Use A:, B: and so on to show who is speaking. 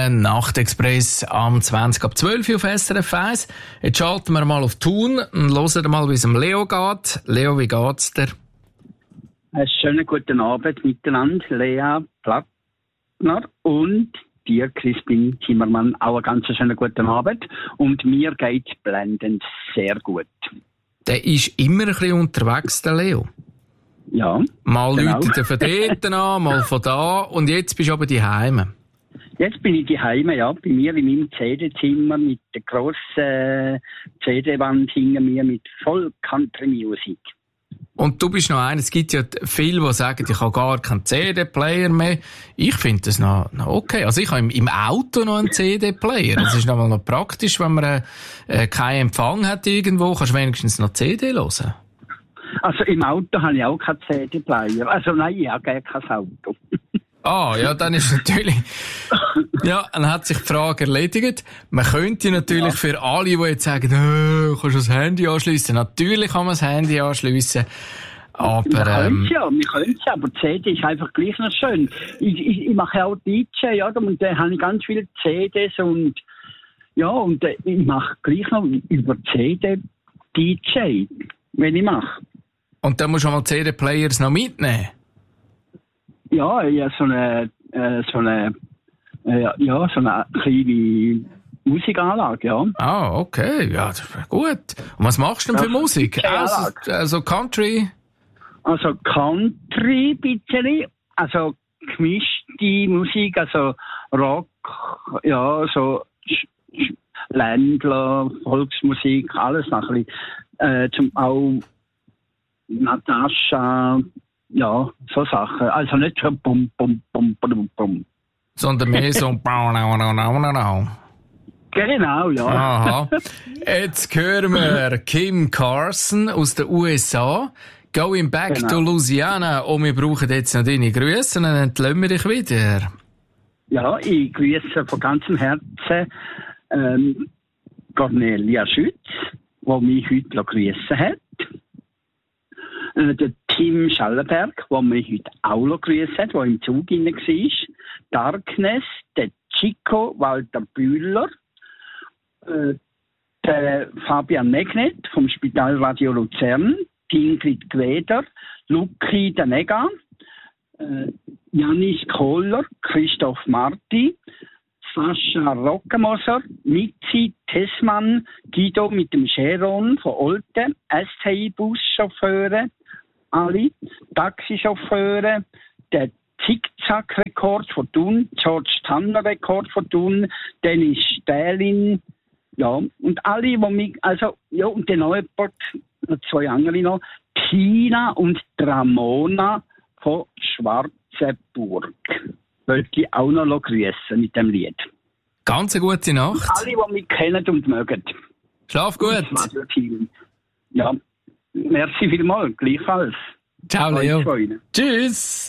A: Nachtexpress am 20:12 auf SRF 1. Jetzt schalten wir mal auf Thun und hören mal, wie es dem Leo geht. Leo, wie geht's dir?
B: Einen schönen guten Abend miteinander, Lea Plattner und dir, Christine Zimmermann, auch einen ganz schönen guten Abend. Und mir geht's blendend sehr gut.
A: Der ist immer ein bisschen unterwegs, der Leo.
B: Ja.
A: Mal
B: genau.
A: läutet er von dort an, mal von da. Und jetzt bist du aber daheim.
B: Jetzt bin ich daheim, ja, bei mir in meinem CD-Zimmer mit der grossen CD-Wand hinter mir mit voll Country-Musik.
A: Und du bist noch einer, es gibt ja viele, die sagen, ich habe gar keinen CD-Player mehr. Ich finde das noch okay. Also ich habe im Auto noch einen CD-Player. Das ist noch praktisch, wenn man keinen Empfang hat irgendwo, kannst du wenigstens noch CD hören.
B: Also im Auto habe ich auch keinen CD-Player. Also nein, ich habe gar kein Auto.
A: Ah, ja, dann ist natürlich, ja, dann hat sich die Frage erledigt. Man könnte natürlich für alle, die jetzt sagen, kannst du das Handy anschliessen? Natürlich kann man das Handy anschliessen. Aber,
B: wir können ja, aber die CD ist einfach gleich noch schön. Ich mache ja auch DJ, ja, und da habe ich ganz viele CDs und, ja, und ich mache gleich noch über CD DJ, wenn ich mache.
A: Und dann musst du mal CD-Players noch mitnehmen?
B: Ja, so eine kleine Musikanlage, ja.
A: Ah, okay, ja, das wäre gut. Und was machst du denn für Musik? Also Country?
B: Also Country, bisschen, also gemischte Musik, also Rock, ja, so Ländler, Volksmusik, alles noch ein bisschen, auch Natascha, ja, so Sachen. Also nicht so bum, bum, bum, bum, bum.
A: Sondern mehr so
B: Genau, ja.
A: Aha. Jetzt hören wir Kim Carson aus den USA. Going back to Louisiana. Und wir brauchen jetzt noch deine Grüße und dann entlösen wir dich wieder.
B: Ja, ich grüße von ganzem Herzen Cornelia Schütz, die mich heute grüßen hat. Der Tim Schallenberg, der mich heute auch grüßt hat, der im Zug hinein war. Darkness, der Chico Walter Bühler, der Fabian Megnet vom Spitalradio Luzern, die Ingrid Gweder, Luki Danega, Janis Kohler, Christoph Marti, Sascha Rockemoser, Mitzi Tessmann, Guido mit dem Cheron von Olten, STI-Buschauffeure, alle Taxichauffeure, der Zickzack-Rekord von Thun, George Tanner-Rekord von Thun, Dennis Stählin, ja, und alle, die mich, also, ja, und der Neuport, noch zwei andere noch, Tina und Ramona von Schwarzenburg. Wollte ich auch noch grüßen mit dem Lied.
A: Ganz eine gute Nacht.
B: Und alle, die mich kennen und mögen.
A: Schlaf gut.
B: Ja, merci vielmals, gleichfalls.
A: Ciao, Leo. Tschüss.